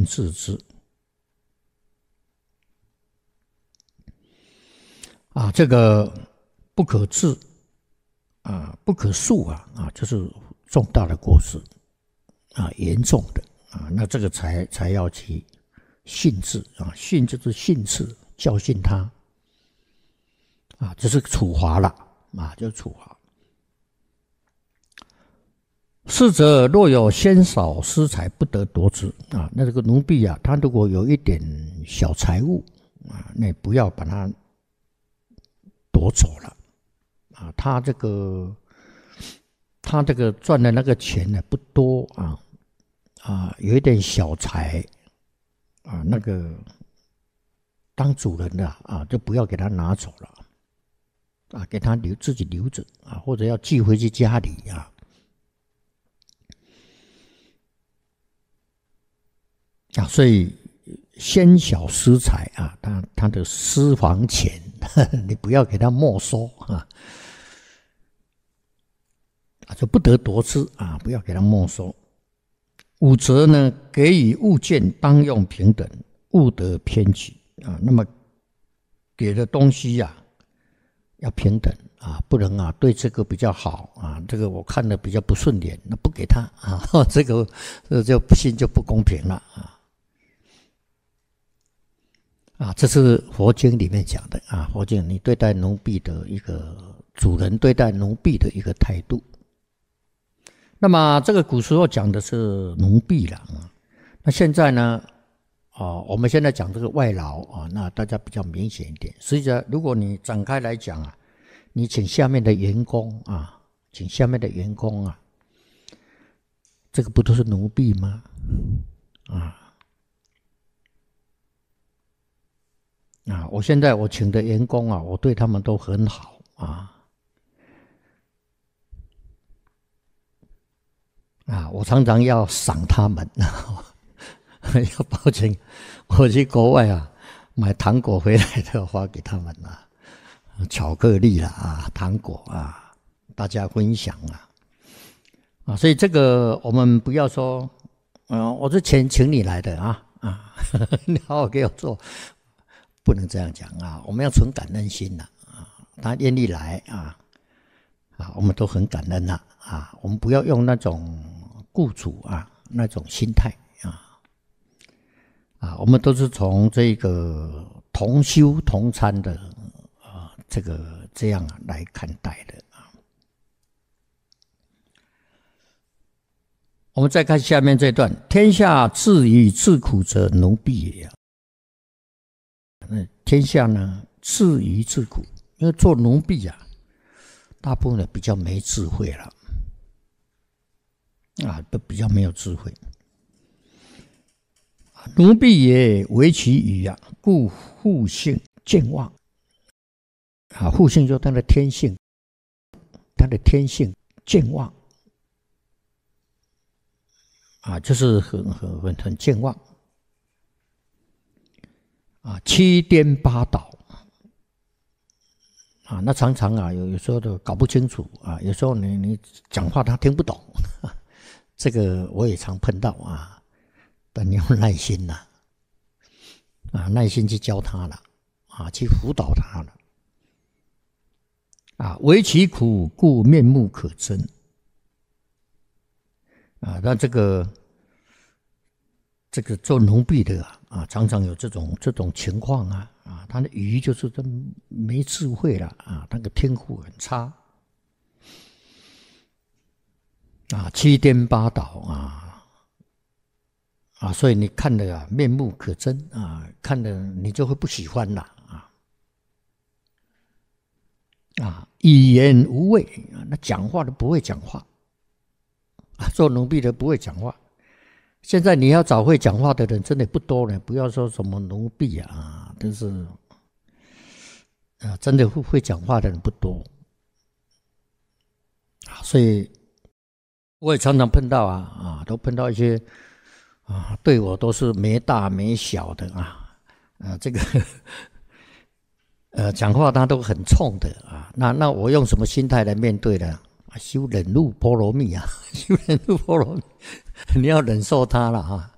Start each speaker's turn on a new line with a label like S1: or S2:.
S1: 训治之。这个不可治不可恕就是重大的过失严重的那这个才要去训治训就是训斥教训他就是处罚了就是处罚。是则若有先少私财，不得夺之那这个奴婢他如果有一点小财物那不要把它夺走了他这个赚的那个钱呢不多有一点小财那个当主人的就不要给他拿走了给他自己留着或者要寄回去家里所以先小私财他的私房钱你不要给他没收就不得夺之不要给他没收。五则呢，给予物件当用平等，勿得偏取那么给的东西要平等不能对这个比较好这个我看了比较不顺眼，那不给他这个就不行，就不公平了这是佛经里面讲的佛经你对待奴婢的一个主人对待奴婢的一个态度。那么这个古时候讲的是奴婢了那现在呢我们现在讲这个外劳那大家比较明显一点。实际上如果你展开来讲你请下面的员工这个不都是奴婢吗我现在我请的员工我对他们都很好我常常要赏他们要抱歉，我去国外买糖果回来的花给他们巧克力糖果大家分享所以这个我们不要说我这钱请你来的你好好给我做，不能这样讲我们要存感恩心他愿意来我们都很感恩我们不要用那种雇主那种心态我们都是从这个同修同参的这样来看待的我们再看下面这段，天下治于治苦者奴婢也天下呢治于治苦，因为做奴婢大部分的比较没智慧了都比较没有智慧。奴婢也为其语故复性健忘复性就是他的天性健忘就是很健忘七颠八倒那常常有时候都搞不清楚有时候你讲话他听不懂这个我也常碰到但你要耐心耐心去教他了去辅导他了为其苦故面目可憎那这个做奴婢的常常有这种情况他的语就是真没智慧了那个天赋很差七颠八倒所以你看了面目可憎看了你就会不喜欢了语言无味那讲话都不会讲话做奴婢的不会讲话。现在你要找会讲话的人真的不多了，不要说什么奴婢但是真的会讲话的人不多所以我也常常碰到都碰到一些对我都是没大没小的这个讲话他都很冲的那我用什么心态来面对呢？修忍辱波罗蜜修忍辱波罗蜜你要忍受他了